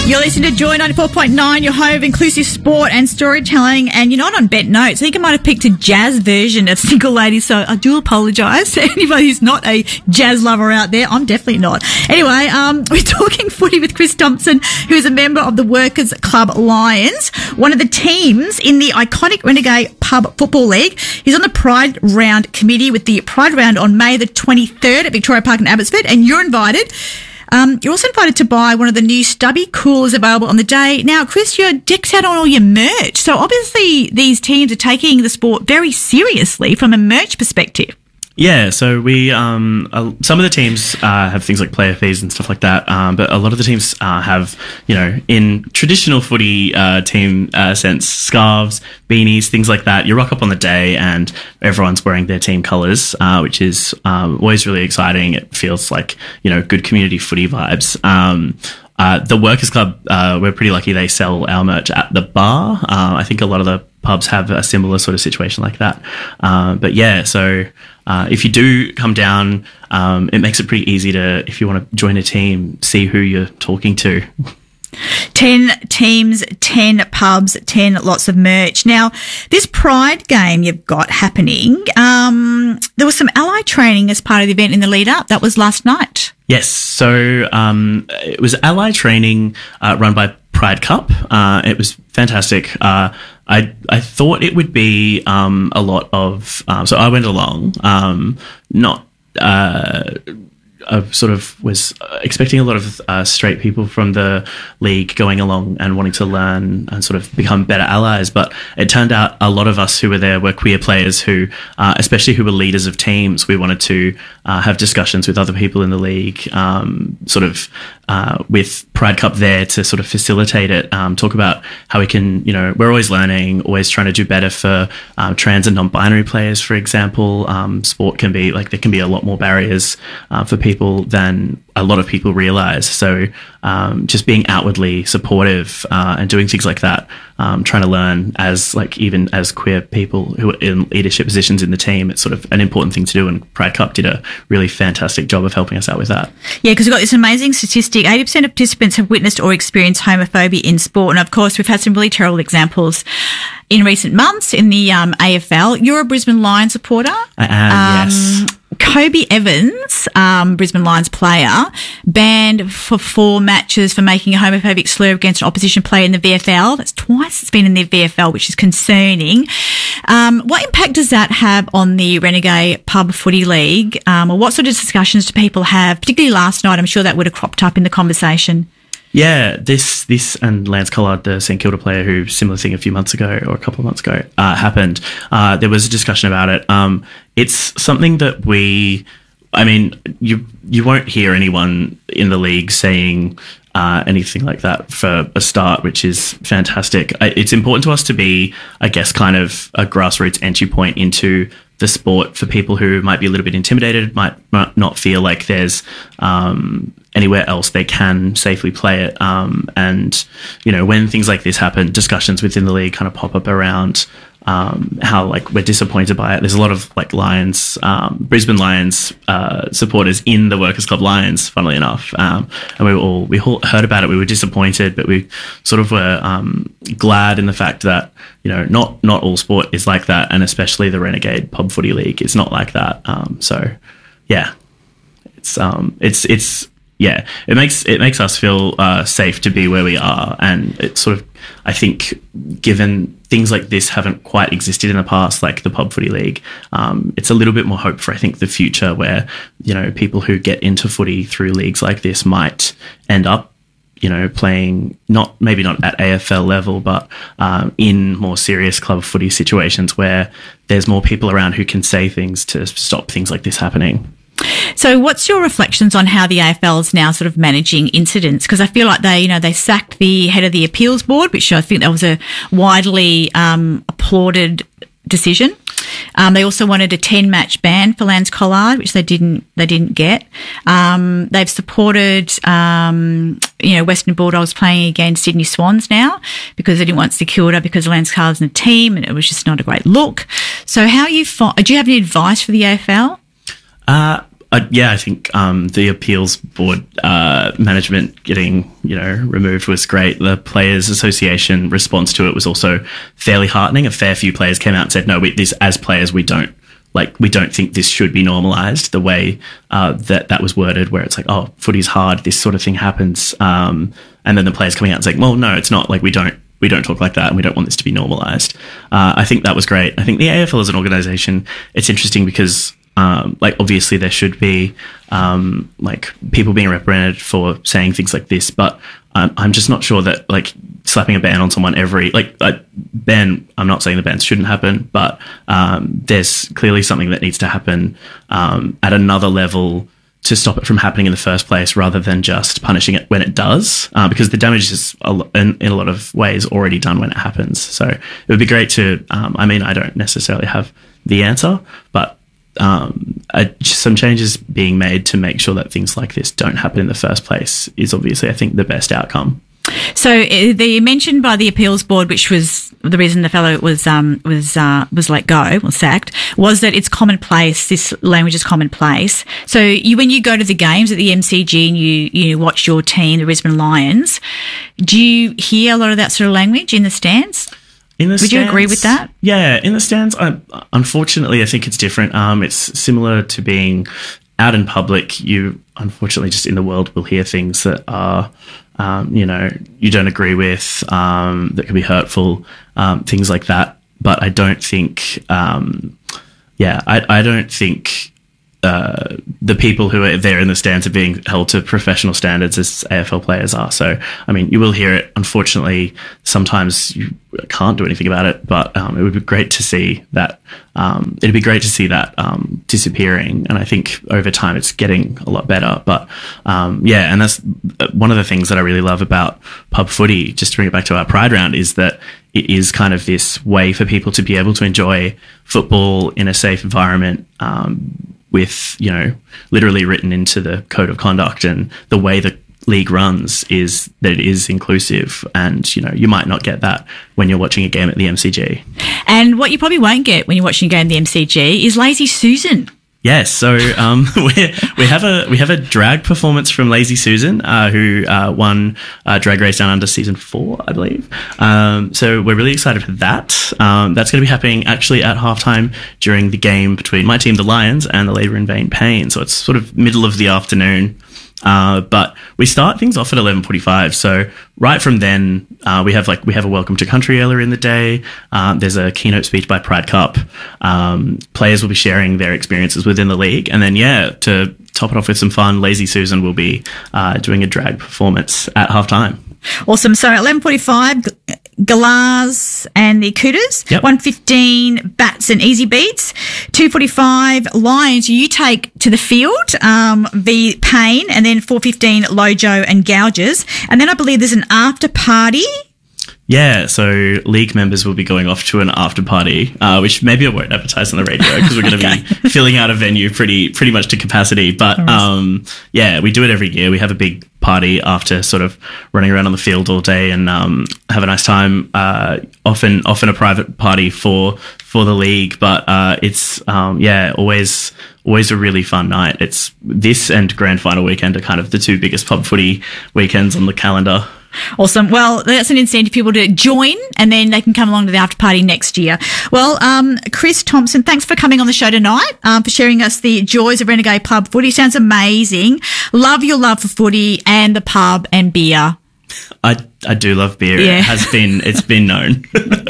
You're listening to Joy 94.9, your home of inclusive sport and storytelling, and you're not on Bet Notes. I think I might have picked a jazz version of Single Ladies, so I do apologise to anybody who's not a jazz lover out there. I'm definitely not. Anyway, we're talking footy with Chris Thompson, who is a member of the Workers Club Lions, one of the teams in the iconic Renegade Pub Football League. He's on the Pride Round committee with the Pride Round on May the 23rd at Victoria Park in Abbotsford, and you're invited. You're also invited to buy one of the new stubby coolers available on the day. Now, Chris, you're decked out on all your merch. So obviously these teams are taking the sport very seriously from a merch perspective. Yeah, so we some of the teams have things like player fees and stuff like that, but a lot of the teams have, in traditional footy team sense, scarves, beanies, things like that. You rock up on the day and everyone's wearing their team colours, which is always really exciting. It feels like, good community footy vibes. The Workers Club, we're pretty lucky they sell our merch at the bar. I think a lot of the pubs have a similar sort of situation like that. But yeah, so if you do come down, it makes it pretty easy to, if you want to join a team, see who you're talking to. 10 teams, 10 pubs, 10 lots of merch. Now, this Pride game you've got happening, there was some ally training as part of the event in the lead up. That was last night. Yes. So it was ally training run by Pride Cup. It was fantastic. I thought it would be a lot of... so I went along, I sort of was expecting a lot of straight people from the league going along and wanting to learn and sort of become better allies. But it turned out a lot of us who were there were queer players who, especially who were leaders of teams, we wanted to have discussions with other people in the league, with Pride Cup there to sort of facilitate it, talk about how we can, we're always learning, always trying to do better for trans and non-binary players, for example. Sport can be, there can be a lot more barriers for people than a lot of people realise. So just being outwardly supportive and doing things like that, trying to learn as even as queer people who are in leadership positions in the team, it's sort of an important thing to do, and Pride Cup did a really fantastic job of helping us out with that. Yeah, because we've got this amazing statistic, 80% of participants have witnessed or experienced homophobia in sport, and of course we've had some really terrible examples in recent months in the AFL. You're a Brisbane Lions supporter. I am, yes. Kobe Evans, Brisbane Lions player, banned for 4 matches for making a homophobic slur against an opposition player in the VFL. That's twice it's been in the VFL, which is concerning. What impact does that have on the Renegade Pub Footy League? Or what sort of discussions do people have? Particularly last night, I'm sure that would have cropped up in the conversation. Yeah, this and Lance Collard, the St Kilda player who similar thing a few months ago or a couple of months ago happened. There was a discussion about it. It's something that you won't hear anyone in the league saying anything like that for a start, which is fantastic. It's important to us to be, I guess, kind of a grassroots entry point into the sport for people who might be a little bit intimidated, might not feel like there's anywhere else they can safely play it. And, when things like this happen, discussions within the league kind of pop up around how we're disappointed by it. There's a lot of Lions, Brisbane Lions supporters in the Workers Club Lions, funnily enough, and we all heard about it. We were disappointed, but we sort of were glad in the fact that not all sport is like that, and especially the Renegade Pub Footy League is not like that. So yeah, it makes us feel safe to be where we are, and it's sort of, I think, given things like this haven't quite existed in the past, like the Pub Footy League, it's a little bit more hope for, I think, the future where, people who get into footy through leagues like this might end up, playing maybe not at AFL level, but in more serious club footy situations where there's more people around who can say things to stop things like this happening. So what's your reflections on how the AFL is now sort of managing incidents? Because I feel like they sacked the head of the appeals board, which I think that was a widely applauded decision. They also wanted a 10-match ban for Lance Collard, which they didn't get. They've supported, Western Bulldogs playing against Sydney Swans now because they didn't want St Kilda because Lance Collard's in the team, and it was just not a great look. So do you have any advice for the AFL? I think the appeals board management getting removed was great. The Players Association response to it was also fairly heartening. A fair few players came out and said, "No, as players, we don't think this should be normalised." The way that was worded, where it's like, "Oh, footy's hard. This sort of thing happens," and then the players coming out and saying, "Well, no, it's not. Like we don't talk like that, and we don't want this to be normalised." I think that was great. I think the AFL as an organisation, it's interesting because. Obviously there should be people being reprimanded for saying things like this, but I'm just not sure that slapping a ban on someone ban. I'm not saying the bans shouldn't happen, but there's clearly something that needs to happen at another level to stop it from happening in the first place, rather than just punishing it when it does, because the damage is in a lot of ways already done when it happens. So it would be great to. I don't necessarily have the answer, but. Some changes being made to make sure that things like this don't happen in the first place is obviously, I think, the best outcome. So the mention by the appeals board, which was the reason the fellow was let go or sacked, was that it's commonplace. This language is commonplace. So when you go to the games at the MCG and you watch your team, the Brisbane Lions, do you hear a lot of that sort of language in the stands? Would you agree with that? Yeah, in the stands, unfortunately, I think it's different. It's similar to being out in public. You, unfortunately, just in the world, will hear things that are, you don't agree with, that can be hurtful, things like that. But I don't think, I don't think the people who are there in the stands are being held to professional standards as AFL players are. So, you will hear it. Unfortunately, sometimes you can't do anything about it, but it would be great to see that. It'd be great to see that disappearing, and I think over time it's getting a lot better. But and that's one of the things that I really love about pub footy. Just to bring it back to our Pride round, is that it is kind of this way for people to be able to enjoy football in a safe environment. With, literally written into the code of conduct, and the way the league runs is that it is inclusive, and, you might not get that when you're watching a game at the MCG. And what you probably won't get when you're watching a game at the MCG is Lazy Susan. Yes, so we have a drag performance from Lazy Susan, who won Drag Race Down Under season 4, I believe. So we're really excited for that. That's going to be happening actually at halftime during the game between my team, the Lions, and the Labour in Vain Pain. So it's sort of middle of the afternoon. But we start things off at 11:45. So right from then, we have a welcome to country earlier in the day. There's a keynote speech by Pride Cup. Players will be sharing their experiences within the league, and then to top it off with some fun, Lazy Susan will be doing a drag performance at halftime. Awesome. So 11:45, Galahs and the Cooters. Yep. 1:15, Bats and Easy Beats. 2:45, Lions, you take to the field, the Pain, and then 4:15, Lojo and Gouges. And then I believe there's an after party. Yeah, so league members will be going off to an after party, which maybe I won't advertise on the radio because we're going to be filling out a venue pretty much to capacity. But we do it every year. We have a big party after sort of running around on the field all day and have a nice time. Often a private party for the league, but it's always a really fun night. It's this and grand final weekend are kind of the two biggest pub footy weekends on the calendar. Awesome. Well, that's an incentive for people to join, and then they can come along to the after party next year. Well, Chris Thompson, thanks for coming on the show tonight, for sharing us the joys of Renegade Pub Footy. Sounds amazing. Love your love for footy and the pub and beer. I do love beer. Yeah. It's been known.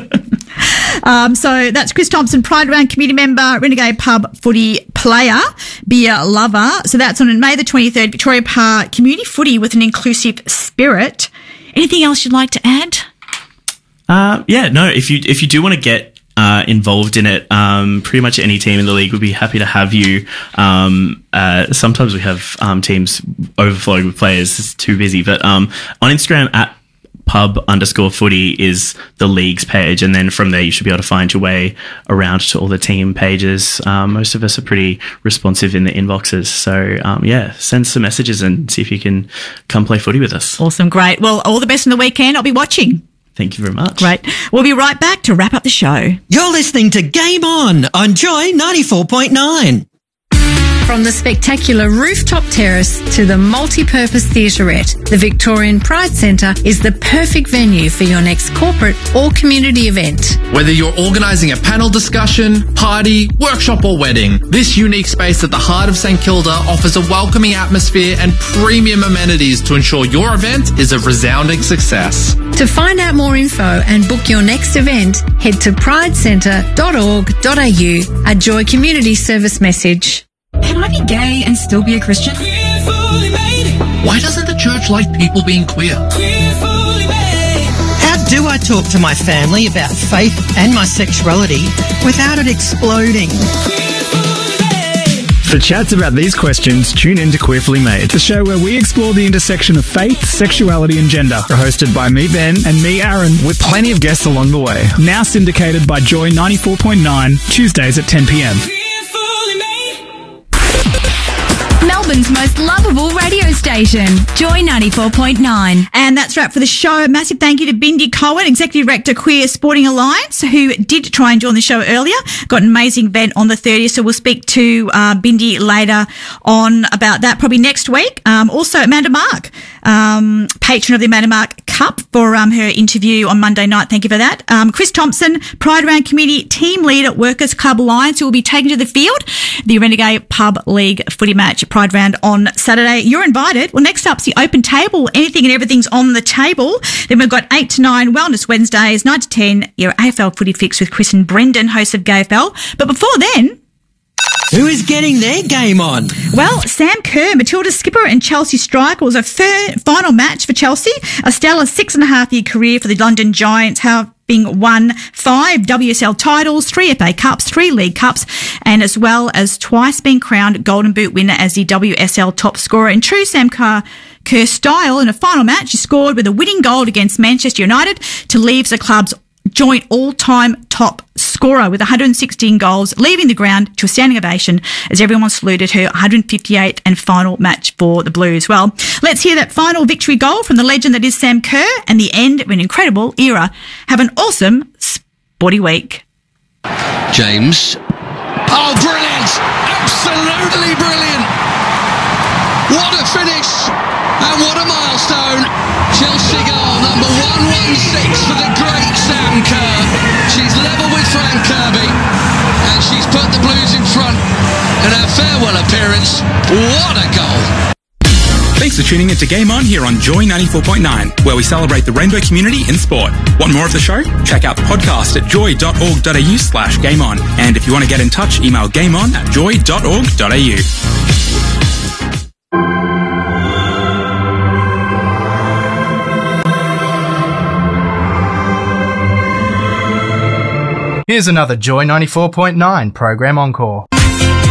So that's Chris Thompson, Pride Round committee member, Renegade Pub Footy player, beer lover. So that's on May the 23rd, Victoria Park, community footy with an inclusive spirit. Anything else you'd like to add? If you do want to get involved in it, pretty much any team in the league would be happy to have you. Sometimes we have teams overflowing with players. It's too busy. But on Instagram, at pub_footy is the league's page, and then from there you should be able to find your way around to all the team pages. Most of us are pretty responsive in the inboxes, so send some messages and see if you can come play footy with us. Awesome, great. Well, all the best in the weekend. I'll be watching. Thank you very much. Great. We'll be right back to wrap up the show. You're listening to Game On Joy 94.9. From the spectacular rooftop terrace to the multi-purpose theatrette, the Victorian Pride Centre is the perfect venue for your next corporate or community event. Whether you're organising a panel discussion, party, workshop or wedding, this unique space at the heart of St Kilda offers a welcoming atmosphere and premium amenities to ensure your event is a resounding success. To find out more info and book your next event, head to pridecentre.org.au, a Joy Community Service message. Can I be gay and still be a Christian? Why doesn't the church like people being queer? How do I talk to my family about faith and my sexuality without it exploding? For chats about these questions, tune in to Queerfully Made, the show where we explore the intersection of faith, sexuality and gender. Hosted by me, Ben, and me, Aaron, with plenty of guests along the way. Now syndicated by Joy 94.9, Tuesdays at 10 p.m. Melbourne's most lovable radio station, Joy 94.9. And that's right for the show. A massive thank you to Bindi Cohen, Executive Director, Queer Sporting Alliance, who did try and join the show earlier. Got an amazing event on the 30th, so we'll speak to Bindi later on about that, probably next week. Also, Amanda Mark, patron of the Amanda Mark Cup, for her interview on Monday night. Thank you for that. Chris Thompson, Pride Round Committee Team Leader at Workers Club Alliance, who will be taken to the field, the Renegade Pub League footy match Pride Round on Saturday. You're invited. Well, next up's the open table. Anything and everything's on the table. Then we've got 8 to 9 Wellness Wednesdays, 9 to 10 your AFL Footy Fix with Chris and Brendan, hosts of GayFL. But before then, Who is getting their game on? well, Sam Kerr, Matilda skipper and Chelsea striker, was a final match for Chelsea. A stellar 6.5-year career for the London Giants, having won 5 WSL titles, 3 FA Cups, 3 League Cups, and as well as twice being crowned Golden Boot winner as the WSL top scorer. In true Sam Kerr style, in a final match, he scored with a winning goal against Manchester United to leave the club's joint all-time top scorer with 116 goals, leaving the ground to a standing ovation as everyone saluted her 158th and final match for the Blues. Well, let's hear that final victory goal from the legend that is Sam Kerr and the end of an incredible era. Have an awesome sporty week. James. Oh, brilliant! Absolutely brilliant! What a finish! And what a milestone! Chelsea goal number 116 for the great Sam Kerr. She's level with Frank Kirby, and she's put the Blues in front in her farewell appearance. What a goal! Thanks for tuning in to Game On here on Joy 94.9, where we celebrate the rainbow community in sport. Want more of the show? Check out the podcast at joy.org.au/gameon. And if you want to get in touch, email gameon@joy.org.au. Here's another Joy 94.9 program encore.